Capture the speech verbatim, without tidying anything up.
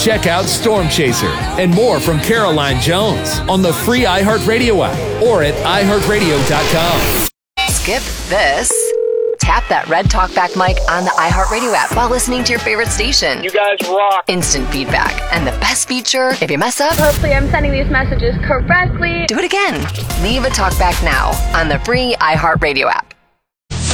Check out Storm Chaser and more from Caroline Jones on the free iHeartRadio app or at i heart radio dot com. Skip this. Tap that red TalkBack mic on the iHeartRadio app while listening to your favorite station. You guys rock. Instant feedback. And the best feature, if you mess up, hopefully I'm sending these messages correctly. Do it again. Leave a TalkBack now on the free iHeartRadio app.